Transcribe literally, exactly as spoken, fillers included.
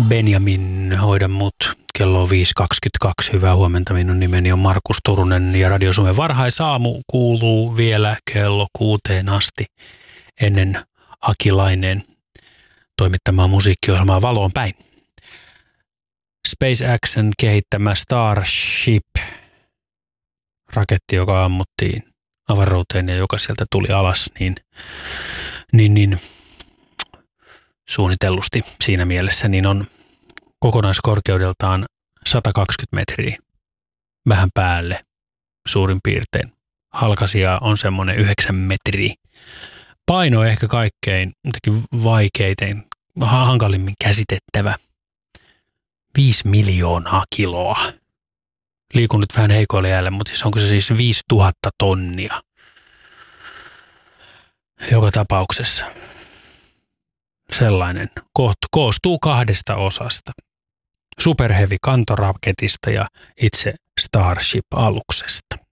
Benjamin, hoida mut. Kello on viisi kaksikymmentäkaksi. Hyvää huomenta. Minun nimeni on Markus Turunen ja Radio Suomen varhaisaamu kuuluu vielä kello kuuteen asti ennen Akilainen toimittamaa musiikkiohjelmaa Valoon päin. SpaceXn kehittämä Starship, raketti, joka ammuttiin avaruuteen ja joka sieltä tuli alas, niin, niin, niin suunnitellusti siinä mielessä, niin on kokonaiskorkeudeltaan sata kaksikymmentä metriä, vähän päälle suurin piirtein. Halkasia on semmoinen yhdeksän metriä. Paino ehkä kaikkein vaikeiten, hankalimmin käsitettävä. Viisi miljoonaa kiloa. Liikun nyt vähän heikoille jäälle, mutta siis onko se siis viisituhatta tonnia? Joka tapauksessa sellainen koostuu kahdesta osasta. Super Heavy kantoraketista ja itse Starship-aluksesta.